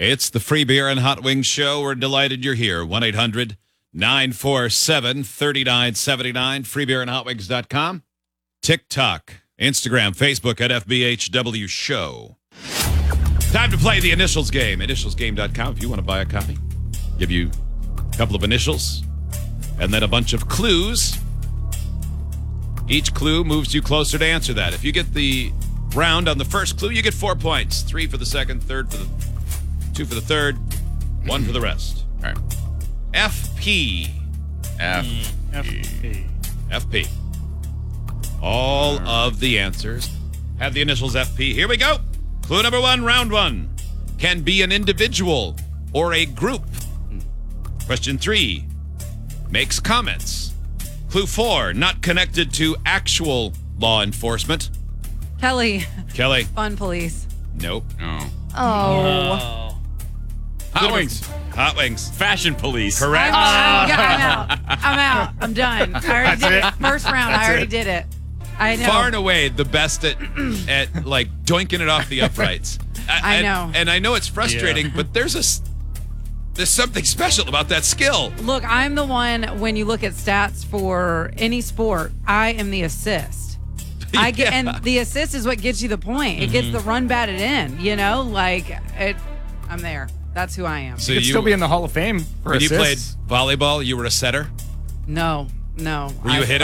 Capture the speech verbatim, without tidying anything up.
It's the Free Beer and Hot Wings Show. We're delighted you're here. one eight hundred nine four seven three nine seven nine, free beer and hot wings dot com. TikTok, Instagram, Facebook at F B H W Show. Time to play the initials game. initials game dot com if you want to buy a copy. Give you a couple of initials and then a bunch of clues. Each clue moves you closer to answer that. If you get the round on the first clue, you get four points. Three for the second, third for the two for the third, one for the rest. All right. F P. F. F P. F P. All of the answers have the initials F P. Here we go. Clue number one, round one. Can be an individual or a group. Question three. Makes comments. Clue four, not connected to actual law enforcement. Kelly. Kelly. Fun police. Nope. Oh. Oh. Hot Wings. Hot Wings. Fashion Police. Correct. I'm, I'm out. I'm out. I'm done. I already That's did it? it. First round. I already did it. I know. Far and away the best at at like doinking it off the uprights. I and, know. And I know it's frustrating, but there's a s- there's something special about that skill. Look, I'm the one, when you look at stats for any sport, I am the assist. I get, Yeah. and the assist is what gets you the point. It gets the run batted in, you know, like it. I'm there. That's who I am. So Could you still be in the Hall of Fame for when you played assists. volleyball, you were a setter. No, no. Were you I, a hitter?